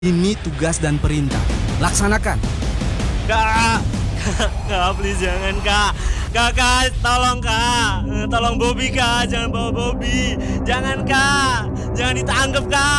Ini tugas dan perintah. Laksanakan. Kak, kak, please jangan kak. Kakak, tolong kak. Tolong Bobby kak, jangan bawa Bobby. Jangan kak, jangan ditangkap kak.